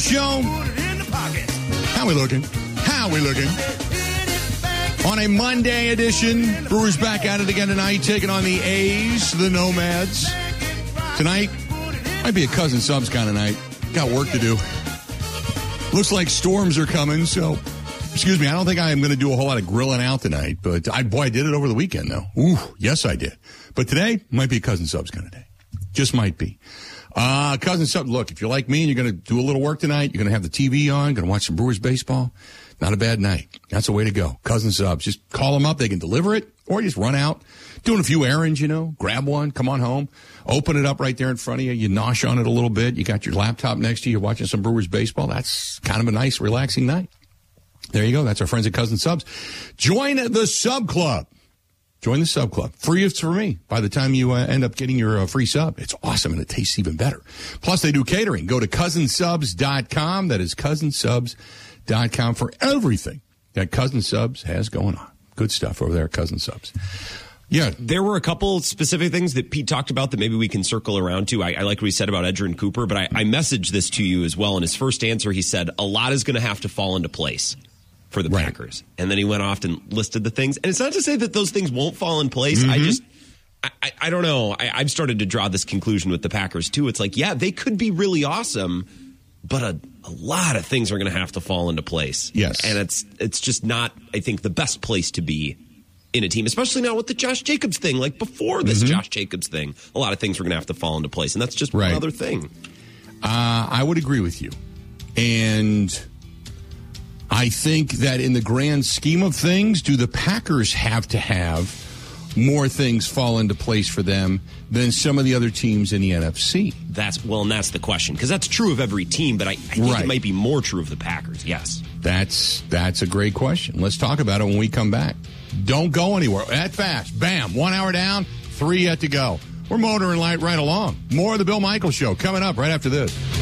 Show. How we looking? On a Monday edition, Brewers back at it again tonight, taking on the A's, the Nomads. Tonight, might be a Cousin Subs kind of night. Got work to do. Looks like storms are coming, so, excuse me, I don't think I am going to do a whole lot of grilling out tonight, but I did it over the weekend, though. Ooh, yes, I did. But today, might be a Cousin Subs kind of day. Just might be. Cousin Subs, look, if you're like me and you're going to do a little work tonight, you're going to have the TV on, going to watch some Brewers baseball, not a bad night. That's the way to go. Cousin Subs, just call them up. They can deliver it, or you just run out, doing a few errands, grab one, come on home, open it up right there in front of you. You nosh on it a little bit. You got your laptop next to you. You're watching some Brewers baseball. That's kind of a nice, relaxing night. There you go. That's our friends at Cousin Subs. Join the Sub Club. Join the Sub Club. Free is for me. By the time you end up getting your free sub, it's awesome and it tastes even better. Plus, they do catering. Go to cousinsubs.com. That is cousinsubs.com for everything that Cousin Subs has going on. Good stuff over there at Cousin Subs. Yeah. There were a couple specific things that Pete talked about that maybe we can circle around to. I like what he said about Edgerrin Cooper, but I messaged this to you as well. In his first answer, he said, a lot is going to have to fall into place for the Packers. And then he went off and listed the things. And it's not to say that those things won't fall in place. Mm-hmm. I don't know. I've started to draw this conclusion with the Packers, too. It's like, yeah, they could be really awesome, but a lot of things are going to have to fall into place. Yes. And it's just not, I think, the best place to be in a team, especially now with the Josh Jacobs thing. Like before this Josh Jacobs thing, a lot of things were going to have to fall into place. And that's just one other thing. I would agree with you. And I think that in the grand scheme of things, do the Packers have to have more things fall into place for them than some of the other teams in the NFC? That's the question, because that's true of every team, but I think it might be more true of the Packers, yes. That's a great question. Let's talk about it when we come back. Don't go anywhere. That fast. Bam. 1 hour down, 3 yet to go. We're motoring right along. More of the Bill Michaels Show coming up right after this.